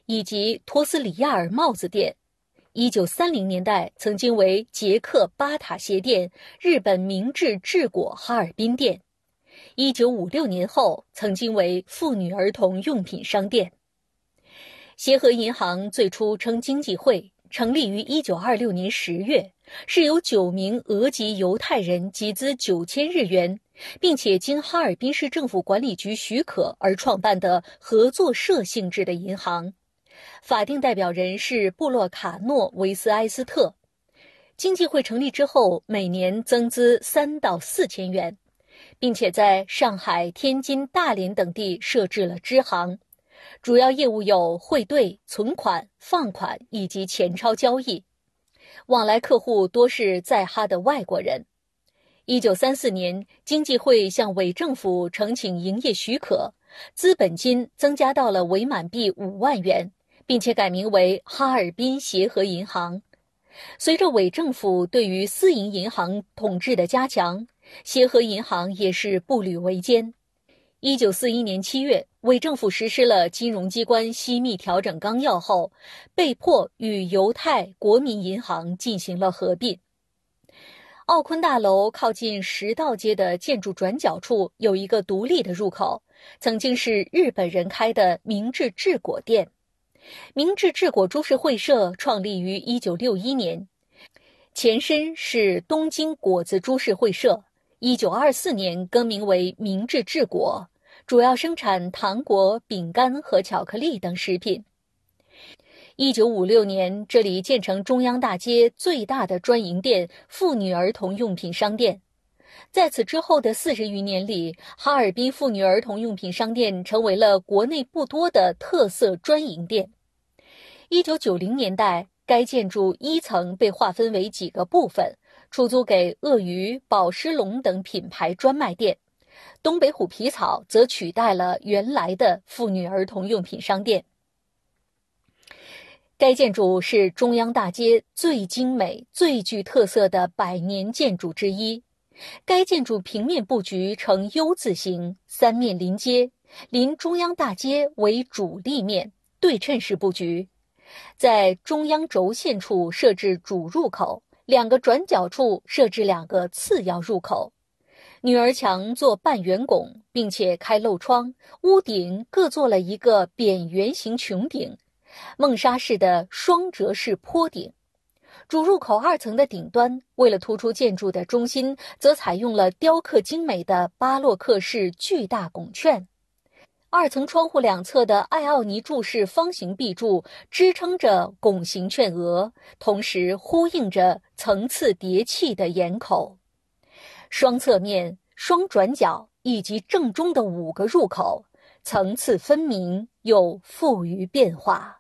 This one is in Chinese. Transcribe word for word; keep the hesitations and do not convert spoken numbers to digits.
以及托斯里亚尔帽子店。一九三零年代曾经为捷克巴塔鞋店、日本明治治果哈尔滨店。一九五六年后曾经为妇女儿童用品商店。协和银行最初称经济会，成立于一九二六年十月，是由九名俄籍犹太人集资九千日元，并且经哈尔滨市政府管理局许可而创办的合作社性质的银行。法定代表人是布洛卡诺维斯埃斯特。经济会成立之后，每年增资三到四千元，并且在上海、天津、大连等地设置了支行，主要业务有汇兑、存款、放款以及钱钞交易，往来客户多是在哈的外国人。一九三四年，经济会向伪政府呈请营业许可，资本金增加到了伪满币五万元，并且改名为哈尔滨协和银行。随着伪政府对于私营银行统治的加强，协和银行也是步履维艰。一九四一年七月，伪政府实施了金融机关西密调整纲要后，被迫与犹太国民银行进行了合并。奥昆大楼靠近十道街的建筑转角处有一个独立的入口，曾经是日本人开的明治治果店。明治治果株式会社创立于一九六一年，前身是东京果子株式会社，一九二四年更名为明治治果，主要生产糖果、饼干和巧克力等食品。一九五六年，这里建成中央大街最大的专营店妇女儿童用品商店。在此之后的四十余年里，哈尔滨妇女儿童用品商店成为了国内不多的特色专营店。一九九零年代，该建筑一层被划分为几个部分，出租给鳄鱼、宝狮龙等品牌专卖店。东北虎皮草则取代了原来的妇女儿童用品商店。该建筑是中央大街最精美、最具特色的百年建筑之一。该建筑平面布局呈 U 字形，三面临街，临中央大街为主立面，对称式布局。在中央轴线处设置主入口，两个转角处设置两个次要入口。女儿墙做半圆拱，并且开漏窗，屋顶各做了一个扁圆形穹顶，梦沙式的双折式坡顶。主入口二层的顶端，为了突出建筑的中心，则采用了雕刻精美的巴洛克式巨大拱券。二层窗户两侧的艾奥尼柱式方形壁柱支撑着拱形券额，同时呼应着层次叠砌的檐口。双侧面、双转角以及正中的五个入口，层次分明又富于变化。